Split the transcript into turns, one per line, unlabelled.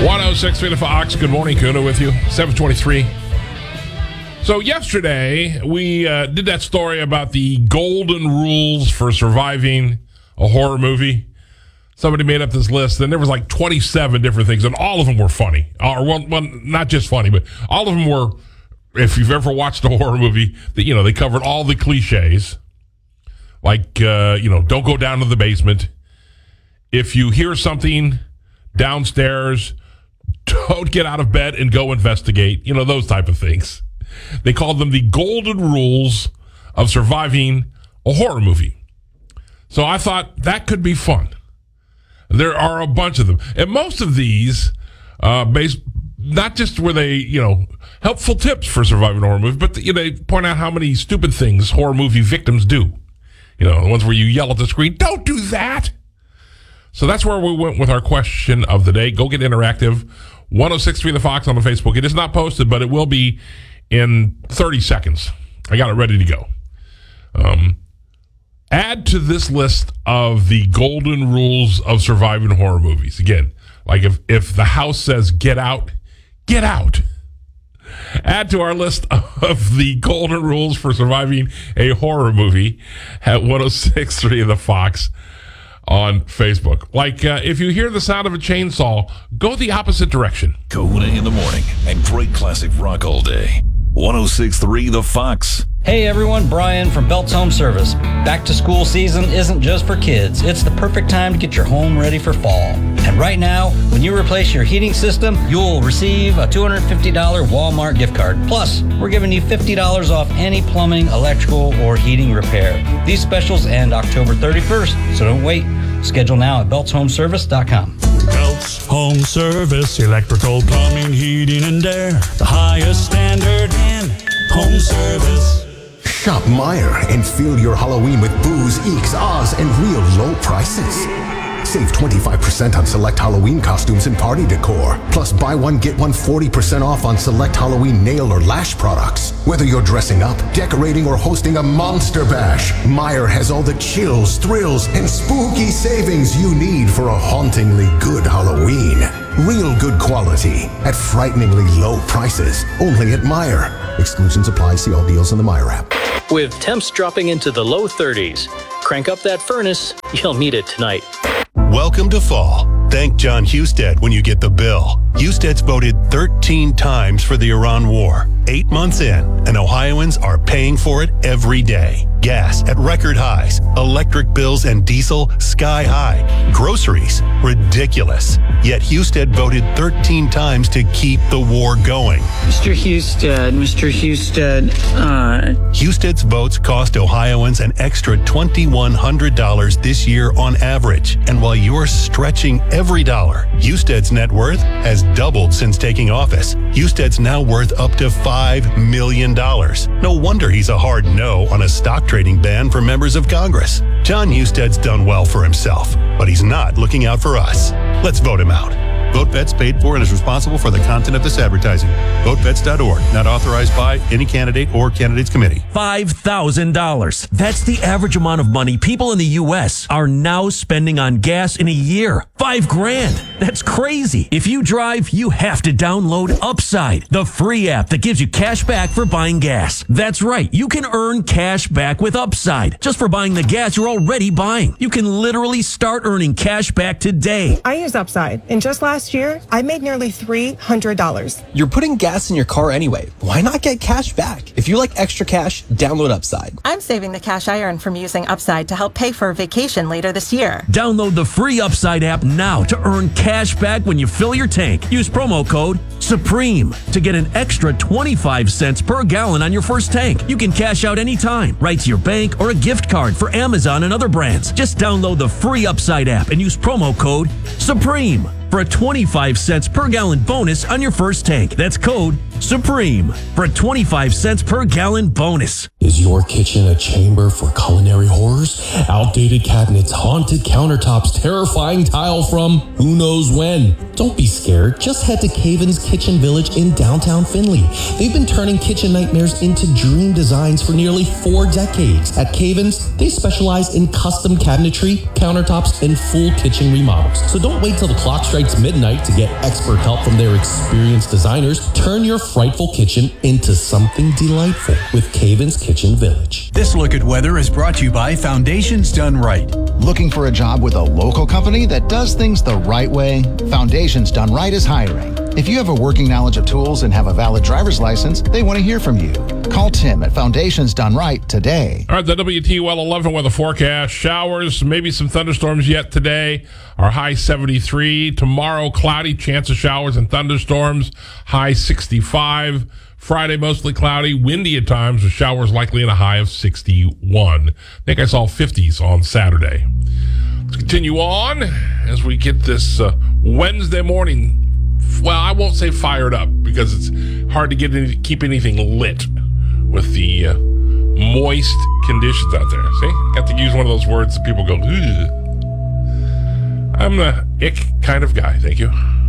106.3 The Fox. Good morning, Kuna with you. 723. So yesterday, we did that story about the golden rules for surviving a horror movie. Somebody made up this list, and there was like 27 different things, and all of them were funny. Or well, not just funny, but all of them were, if you've ever watched a horror movie, they covered all the cliches. Like, don't go down to the basement. If you hear something downstairs, don't get out of bed and go investigate. Those type of things. They called them the golden rules of surviving a horror movie. So I thought that could be fun. There are a bunch of them. And most of these, not just were they, helpful tips for surviving a horror movie, but they point out how many stupid things horror movie victims do. The ones where you yell at the screen, don't do that. So that's where we went with our question of the day. Go get interactive. 106.3 The Fox on the Facebook. It is not posted, but it will be in 30 seconds. I got it ready to go. Add to this list of the golden rules of surviving horror movies. Again, like if the house says get out, get out. Add to our list of the golden rules for surviving a horror movie at 106.3 The Fox on Facebook. Like, if you hear the sound of a chainsaw, go the opposite direction.
Kuna in the morning and great classic rock all day. 106.3 The Fox.
Hey everyone, Brian from Belts Home Service. Back to school season isn't just for kids. It's the perfect time to get your home ready for fall. And right now, when you replace your heating system, you'll receive a $250 Walmart gift card. Plus, we're giving you $50 off any plumbing, electrical, or heating repair. These specials end October 31st, so don't wait. Schedule now at beltshomeservice.com.
Belts Home Service, electrical, plumbing, heating, and air. The highest standard in home service.
Shop Meijer and fill your Halloween with booze, eeks, ahs, and real low prices. Save 25% on select Halloween costumes and party decor. Plus, buy one, get one 40% off on select Halloween nail or lash products. Whether you're dressing up, decorating, or hosting a monster bash, Meijer has all the chills, thrills, and spooky savings you need for a hauntingly good Halloween. Real good quality at frighteningly low prices. Only at Meijer. Exclusions apply. See all deals on the Meijer app.
With temps dropping into the low 30s, crank up that furnace. You'll need it tonight.
Welcome to fall. Thank John Husted when you get the bill. Husted's voted 13 times for the Iran war. 8 months in, and Ohioans are paying for it every day. Gas at record highs, electric bills and diesel sky high, groceries ridiculous. Yet Husted voted 13 times to keep the war going.
Mr. Husted.
Husted's votes cost Ohioans an extra $2,100 this year on average. And while you're stretching every dollar, Husted's net worth has doubled since taking office. Husted's now worth up to $5 million. No wonder he's a hard no on a stock trading ban for members of Congress. John Husted's done well for himself, but he's not looking out for us. Let's vote him out. VoteVets paid for and is responsible for the content of this advertising. VoteVets.org, not authorized by any candidate or candidates committee.
$5,000. That's the average amount of money people in the U.S. are now spending on gas in a year. $5,000. That's crazy. If you drive, you have to download Upside, the free app that gives you cash back for buying gas. That's right. You can earn cash back with Upside just for buying the gas you're already buying. You can literally start earning cash back today.
I use Upside, and just last year, I made nearly $300.
You're putting gas in your car anyway. Why not get cash back? If you like extra cash, download Upside.
I'm saving the cash I earn from using Upside to help pay for a vacation later this year.
Download the free Upside app now to earn cash back when you fill your tank. Use promo code SUPREME to get an extra 25 cents per gallon on your first tank. You can cash out anytime, right to your bank or a gift card for Amazon and other brands. Just download the free Upside app and use promo code SUPREME for a 25 cents per gallon bonus on your first tank. That's code SUPREME for a 25 cents per gallon bonus.
Is your kitchen a chamber for culinary horrors? Outdated cabinets, haunted countertops, terrifying tile from who knows when? Don't be scared. Just head to Caven's Kitchen Village in downtown Findlay. They've been turning kitchen nightmares into dream designs for nearly 4 decades. At Caven's, they specialize in custom cabinetry, countertops, and full kitchen remodels. So don't wait till the clock strikes midnight to get expert help from their experienced designers. Turn your frightful kitchen into something delightful with Caven's Kitchen Village.
This look at weather is brought to you by Foundations Done Right.
Looking for a job with a local company that does things the right way? Foundations Done Right is hiring. If you have a working knowledge of tools and have a valid driver's license, they want to hear from you. Call Tim at Foundations Done Right today.
All right, the WTOL 11 weather forecast. Showers, maybe some thunderstorms yet today. Our high 73. Tomorrow, cloudy, chance of showers and thunderstorms. High 65. Friday, mostly cloudy, windy at times, with showers likely in a high of 61. I think I saw 50s on Saturday. Let's continue on as we get this Wednesday morning. Well, I won't say fired up because it's hard to keep anything lit with the moist conditions out there. See? Got to use one of those words that people go, ugh. I'm the ick kind of guy. Thank you.